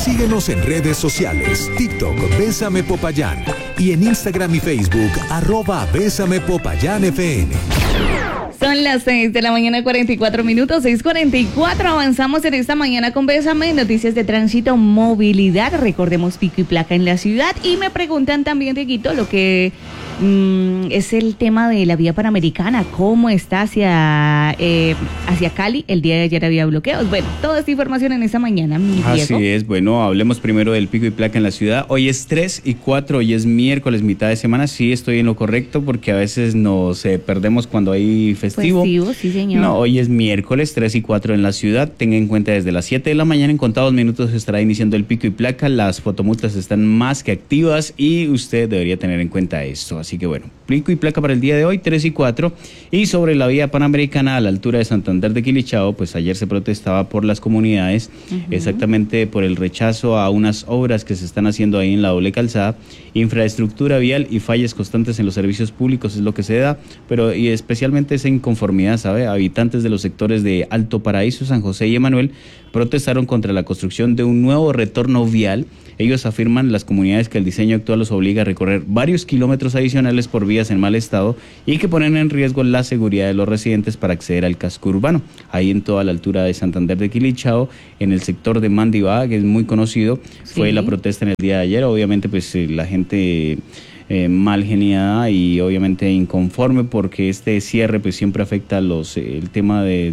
Síguenos en redes sociales, TikTok, Bésame Popayán, y en Instagram y Facebook, @Bésame Popayán FN. Son las 6 de la mañana, 44 minutos, 6:44. Avanzamos en esta mañana con Bésame, noticias de tránsito, movilidad. Recordemos pico y placa en la ciudad. Y me preguntan también, Dieguito, lo que es el tema de la vía panamericana. ¿Cómo está hacia Cali? El día de ayer había bloqueos. Bueno, toda esta información en esta mañana, mi Diego. Así es. Bueno, hablemos primero del pico y placa en la ciudad. Hoy es 3 y 4, hoy es miércoles, mitad de semana. Sí, estoy en lo correcto porque a veces nos perdemos cuando hay festivo. Festivo, sí, señor. No, hoy es miércoles, 3 y 4 en la ciudad. Tenga en cuenta, desde las 7 de la mañana, en contados minutos, estará iniciando el pico y placa. Las fotomultas están más que activas y usted debería tener en cuenta esto. Así que bueno, pico y placa para el día de hoy, 3 y 4. Y sobre la vía panamericana a la altura de Santander de Quilichao, pues ayer se protestaba por las comunidades, exactamente por el rechazo a unas obras que se están haciendo ahí en la doble calzada. Infraestructura vial y fallas constantes en los servicios públicos es lo que se da, pero y especialmente esa inconformidad, ¿sabe? Habitantes de los sectores de Alto Paraíso, San José y Emanuel protestaron contra la construcción de un nuevo retorno vial. Ellos afirman, las comunidades, que el diseño actual los obliga a recorrer varios kilómetros adicionales por vías en mal estado y que ponen en riesgo la seguridad de los residentes para acceder al casco urbano. Ahí en toda la altura de Santander de Quilichao, en el sector de Mandibá, que es muy conocido, fue la protesta en el día de ayer. Obviamente, pues la gente mal geniada y obviamente inconforme porque este cierre pues siempre afecta el tema de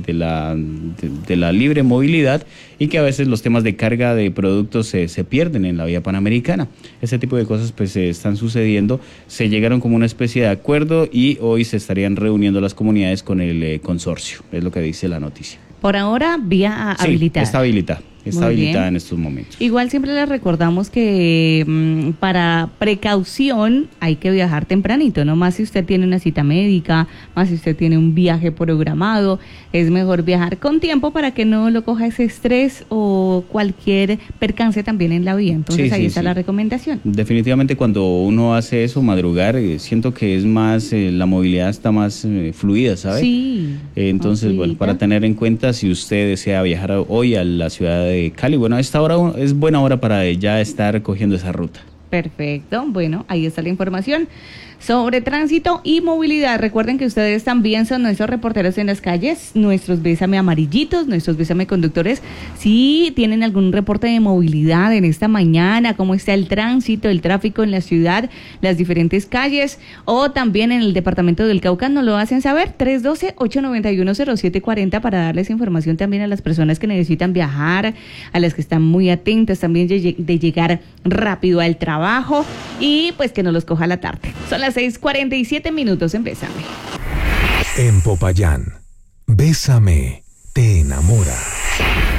la libre movilidad y que a veces los temas de carga de productos se pierden en la vía panamericana. Ese tipo de cosas pues están sucediendo. Se llegaron como una especie de acuerdo y hoy se estarían reuniendo las comunidades con el consorcio, es lo que dice la noticia. Por ahora, vía habilitada. Está habilitada. Está habilitada en estos momentos. Igual siempre les recordamos que para precaución hay que viajar tempranito, no más si usted tiene una cita médica, más si usted tiene un viaje programado, es mejor viajar con tiempo para que no lo coja ese estrés o cualquier percance también en la vía. Entonces ahí está la recomendación. Definitivamente cuando uno hace eso, madrugar, siento que es más, la movilidad está más fluida, ¿sabe? Sí. Entonces, bueno, para tener en cuenta, si usted desea viajar hoy a la ciudad de Cali, bueno, a esta hora es buena hora para ya estar cogiendo esa ruta. Perfecto, bueno, ahí está la información sobre tránsito y movilidad. Recuerden que ustedes también son nuestros reporteros en las calles, nuestros Bésame amarillitos, nuestros Bésame conductores. Si tienen algún reporte de movilidad en esta mañana, cómo está el tránsito, el tráfico en la ciudad, las diferentes calles, o también en el departamento del Cauca, nos lo hacen saber, 312-891-0740, para darles información también a las personas que necesitan viajar, a las que están muy atentas también de llegar rápido al trabajo y pues que no los coja la tarde. Son las 6:47 minutos en Bésame. En Popayán, Bésame te enamora.